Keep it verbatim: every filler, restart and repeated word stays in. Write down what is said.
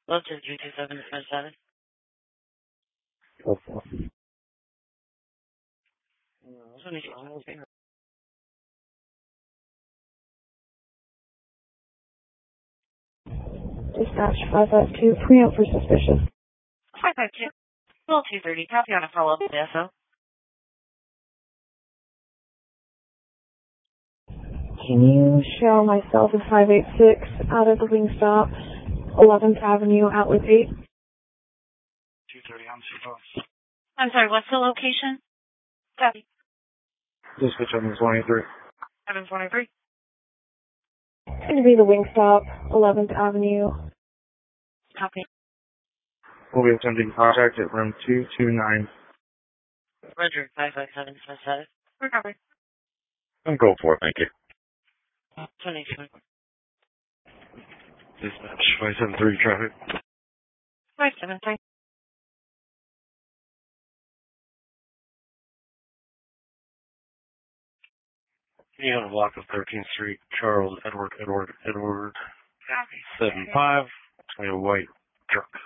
Love to three two seven five seven. Go for Dispatch five five two, preempt for suspicion. five five two. Well, two thirty. Copy on a follow-up with S O. Can you show myself in five eight six out of the Wingstop, eleventh Avenue, Outlet eight? two thirty on C-Post. I'm sorry, what's the location? Copy. Dispatch seven twenty-three. seven twenty-three. It's going to be the Wingstop, eleventh Avenue. Copy. We'll be attempting contact at room two two nine. Roger, five five seven five seven. Recovered. I'm go for it, thank you. twenty-two. Dispatch five seven three traffic. five seven three. You on a block of thirteenth Street, Charles Edward Edward Edward. Copy. seven five, a white truck.